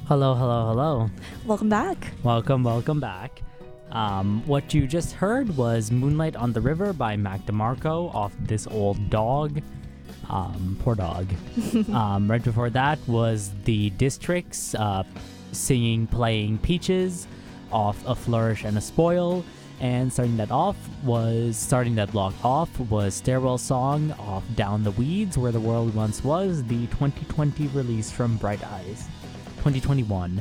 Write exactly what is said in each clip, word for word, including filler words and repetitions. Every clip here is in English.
Hello, hello, hello. Welcome back. Welcome, welcome back. Um, what you just heard was Moonlight on the River by Mac DeMarco off This Old Dog. Um, poor dog. um, right before that was the Districts uh, singing Playing Peaches off A Flourish and a Spoil. And starting that off was, starting that block off was Stairwell Song off Down the Weeds, Where the World Once Was, the twenty twenty release from Bright Eyes. twenty twenty-one.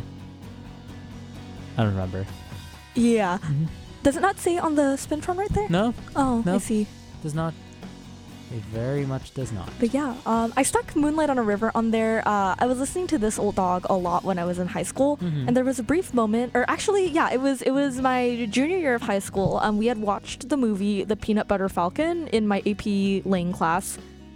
I don't remember. Yeah. Mm-hmm. Does it not say on the spin front right there? No, Oh, No. I see. does not. It very much does not. But yeah, um, I stuck Moonlight on a River on there. Uh, I was listening to This Old Dog a lot when I was in high school, Mhm. and there was a brief moment, or actually, yeah, it was it was my junior year of high school. Um, we had watched the movie The Peanut Butter Falcon in my A P Lang class.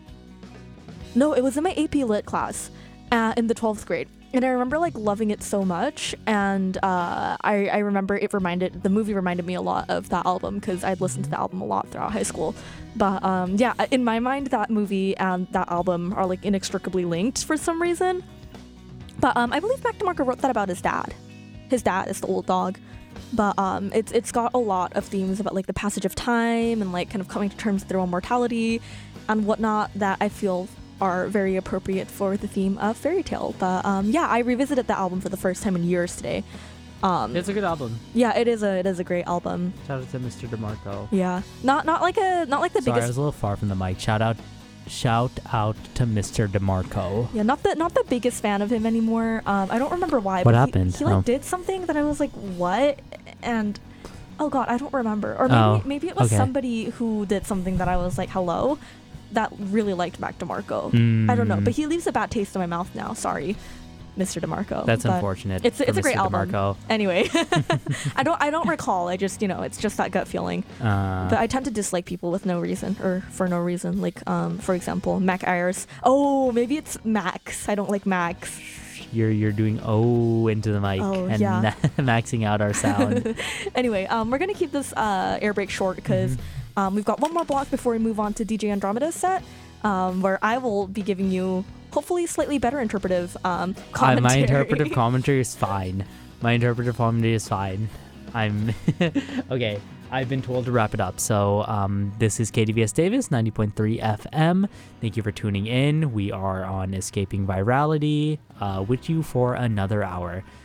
No, it was in my A P Lit class, uh, in the twelfth grade. And I remember like loving it so much, and uh, I, I remember it reminded the movie reminded me a lot of that album because I'd listened to the album a lot throughout high school. But um, yeah, in my mind, that movie and that album are like inextricably linked for some reason. But um, I believe Mac DeMarco wrote that about his dad. His dad is the old dog, but um, it's it's got a lot of themes about like the passage of time and like kind of coming to terms with their own mortality and whatnot that I feel are very appropriate for the theme of fairy tale. But um, yeah, I revisited the album for the first time in years today. Um, It's a good album. yeah, it is a it is a great album. Shout out to Mister DeMarco. Yeah, not not like a not like the Sorry, I biggest. was a little far from the mic. Shout out, shout out to Mister DeMarco. Yeah, not the not the biggest fan of him anymore. Um, I don't remember why. What but he- happened? He, like Oh. did something that I was like, what? And oh god, I don't remember. Or maybe Oh, maybe it was okay. somebody who did something that I was like, hello, that really liked Mac DeMarco. I don't know, Mm, but he leaves a bad taste in my mouth now. Sorry, Mister DeMarco. That's but unfortunate. It's for it's a great Mister album. DeMarco. Anyway, I don't I don't recall. I just you know it's just that gut feeling. Uh, But I tend to dislike people with no reason or for no reason. Like, um, for example, Mac Ayers. Oh, maybe it's Max. I don't like Max. you're you're doing oh into the mic Oh, and yeah. maxing out our sound. Anyway, um, we're gonna keep this uh, air break short because Mm-hmm. um, we've got one more block before we move on to D J Andromeda's set, um, where I will be giving you hopefully slightly better interpretive um, Uh, commentary. my interpretive commentary is fine. My interpretive commentary is fine. I'm okay. I've been told to wrap it up. So um, this is K D V S Davis, ninety point three F M. Thank you for tuning in. We are on Escaping Virality uh, with you for another hour.